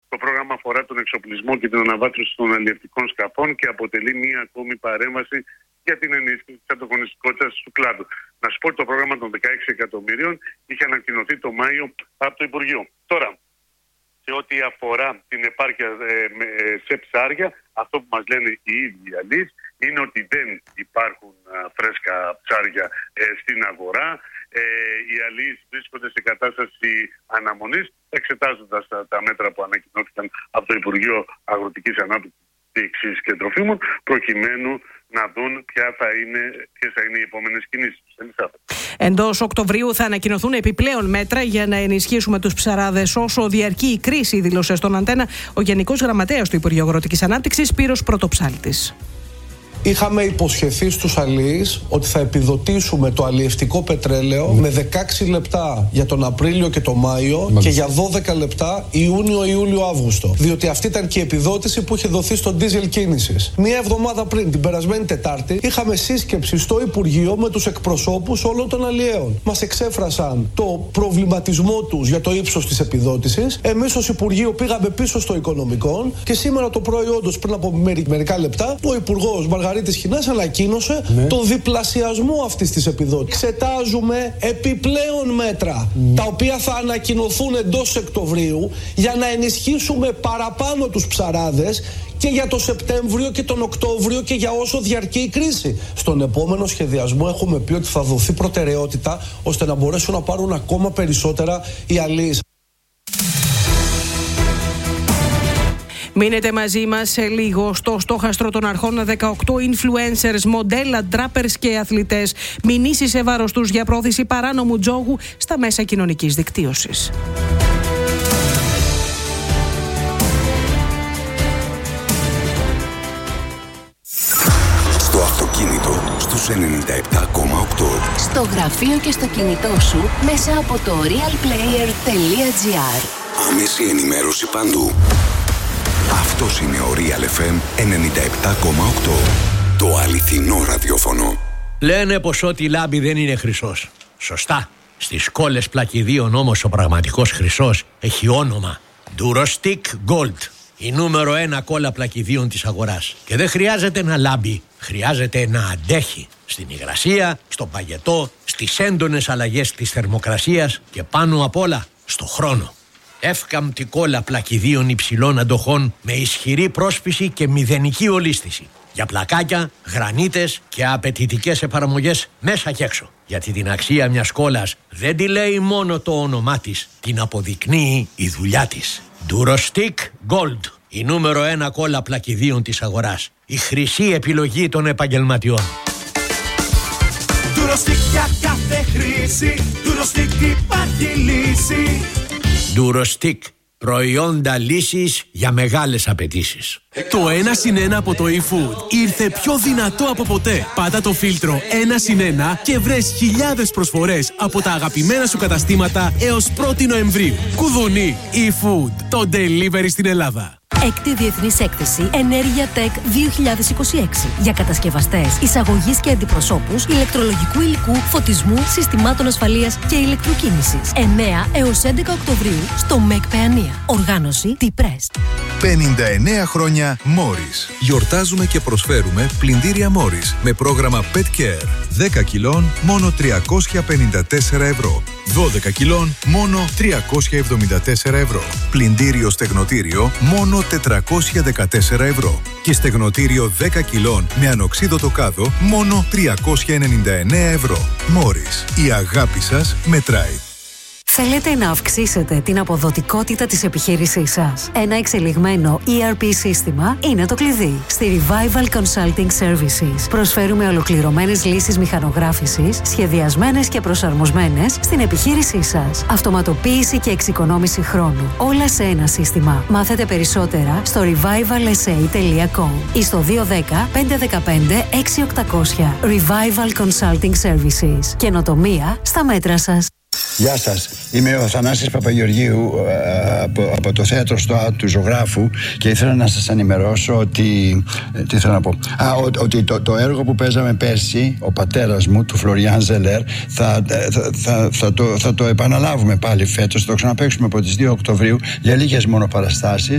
Το πρόγραμμα αφορά τον εξοπλισμό και την αναβάθμιση των αλλιευτικών σκαφών και αποτελεί μία ακόμη παρέμβαση για την ενίσχυση της ανταγωνιστικότητας του κλάδου. Να σου πω ότι το πρόγραμμα των 16 εκατομμυρίων είχε ανακοινωθεί το Μάιο από το Υπουργείο. Τώρα, σε ό,τι αφορά την επάρκεια σε ψάρια, αυτό που μας λένε οι ίδιοι οι αλείς είναι ότι δεν υπάρχουν φρέσκα ψάρια στην αγορά. Οι αλείς βρίσκονται σε κατάσταση αναμονής, εξετάζοντας τα μέτρα που ανακοινώθηκαν από το Υπουργείο Αγροτικής Ανάπτυξης και Τροφίμων, προκειμένου να δουν ποιες θα είναι οι επόμενες κινήσεις. Εντός Οκτωβρίου θα ανακοινωθούν επιπλέον μέτρα για να ενισχύσουμε τους ψαράδες όσο διαρκεί η κρίση, δήλωσε στον Αντένα ο Γενικός Γραμματέας του Υπουργείου Αγροτικής Ανάπτυξης, Σπύρος Πρωτοψάλτης. Είχαμε υποσχεθεί στους αλιείς ότι θα επιδοτήσουμε το αλλιευτικό πετρέλαιο με 16 λεπτά για τον Απρίλιο και τον Μάιο και για 12 λεπτά Ιούνιο, Ιούλιο, Αύγουστο. Διότι αυτή ήταν και η επιδότηση που είχε δοθεί στο ντίζελ κίνησης. Μία εβδομάδα πριν, την περασμένη Τετάρτη, είχαμε σύσκεψη στο Υπουργείο με τους εκπροσώπους όλων των αλλιέων. Μας εξέφρασαν το προβληματισμό τους για το ύψος της επιδότησης. Εμείς ως Υπουργείο πήγαμε πίσω στο Οικονομικό και σήμερα το πρωί, όντως πριν από μερικά λεπτά, ο Υπουργός Μαργαρίτης Χινάς ανακοίνωσε τον διπλασιασμό αυτής της επιδότησης. Εξετάζουμε επιπλέον μέτρα τα οποία θα ανακοινωθούν εντός Οκτωβρίου για να ενισχύσουμε παραπάνω τους ψαράδες και για το Σεπτέμβριο και τον Οκτώβριο και για όσο διαρκεί η κρίση. Στον επόμενο σχεδιασμό έχουμε πει ότι θα δοθεί προτεραιότητα ώστε να μπορέσουν να πάρουν ακόμα περισσότερα οι αλίες. Μείνετε μαζί μας σε λίγο. Στο στόχαστρο των αρχών 18 influencers, μοντέλα, ντράπερς και αθλητές. Μηνύσεις σε βάρος τους για πρόθεση παράνομου τζόγου στα μέσα κοινωνικής δικτύωσης. Στο αυτοκίνητο στους 97,8. Στο γραφείο και στο κινητό σου μέσα από το realplayer.gr. Άμεση ενημέρωση παντού. Αυτός είναι ο Real FM 97,8. Το αληθινό ραδιόφωνο. Λένε πως ό,τι λάμπει δεν είναι χρυσός. Σωστά. Στις κόλλες πλακιδίων όμως ο πραγματικός χρυσός έχει όνομα. Durostick Gold. Η νούμερο 1 κόλλα πλακιδίων της αγοράς. Και δεν χρειάζεται να λάμπει. Χρειάζεται να αντέχει. Στην υγρασία, στο παγετό, στις έντονες αλλαγές της θερμοκρασίας και πάνω απ' όλα στο χρόνο. Εύκαμπτη κόλλα πλακιδίων υψηλών αντοχών με ισχυρή πρόσπιση και μηδενική ολίσθηση. Για πλακάκια, γρανίτες και απαιτητικές εφαρμογές μέσα και έξω. Γιατί την αξία μιας κόλλας δεν τη λέει μόνο το όνομά της, την αποδεικνύει η δουλειά της. Durostick Gold. Η νούμερο 1 κόλλα πλακιδίων της αγοράς. Η χρυσή επιλογή των επαγγελματιών. Durostick για κάθε χρήση. Durostick υπάρχει λύση. Durostick. Προϊόντα λύσης για μεγάλες απαιτήσεις. Το 1+1 από το eFood ήρθε πιο δυνατό από ποτέ. Πάτα το φίλτρο 1+1 και βρες χιλιάδες προσφορές από τα αγαπημένα σου καταστήματα έως 1η Νοεμβρίου. Κουδουνί eFood, το delivery στην Ελλάδα. Έκτη Διεθνής Έκθεση Ενέργεια Tech 2026 για κατασκευαστές, εισαγωγής και αντιπροσώπους ηλεκτρολογικού υλικού, φωτισμού, συστημάτων ασφαλείας και ηλεκτροκίνησης. 9 έως 11 Οκτωβρίου στο ΜΕΚ Παιανία. Οργάνωση T-Prest. 59 χρόνια Morris. Γιορτάζουμε και προσφέρουμε πλυντήρια Morris με πρόγραμμα Pet Care. 10 κιλών μόνο 354 ευρώ. 12 κιλών μόνο 374 ευρώ. Πλυντήριο στεγνοτήριο μόνο 414 ευρώ. Και στεγνοτήριο 10 κιλών με ανοξίδωτο κάδο μόνο 399 ευρώ. Morris. Η αγάπη σας μετράει. Θέλετε να αυξήσετε την αποδοτικότητα της επιχείρησής σας? Ένα εξελιγμένο ERP σύστημα είναι το κλειδί. Στη Revival Consulting Services προσφέρουμε ολοκληρωμένες λύσεις μηχανογράφησης, σχεδιασμένες και προσαρμοσμένες στην επιχείρησή σας. Αυτοματοποίηση και εξοικονόμηση χρόνου. Όλα σε ένα σύστημα. Μάθετε περισσότερα στο revivalsa.com ή στο 210 515 6800. Revival Consulting Services. Καινοτομία στα μέτρα σας. Γεια σας, είμαι ο Θανάσης Παπαγεωργίου από το θέατρο ΣΤΟΑ του Ζωγράφου και ήθελα να σας ενημερώσω ότι, ότι το έργο που παίζαμε πέρσι, ο πατέρας μου, του Φλωριάν Ζελέρ, θα το επαναλάβουμε πάλι φέτος, θα το ξαναπαίξουμε από τις 2 Οκτωβρίου για λίγες μόνο παραστάσεις.